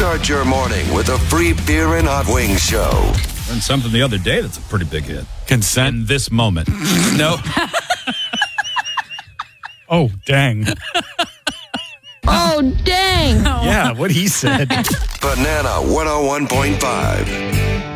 Start your morning with a free beer and hot wings show. Learned something the other day that's a pretty big hit. Consent. In this moment. No. Oh, dang. Oh, dang. Yeah, what he said. Banana 101.5.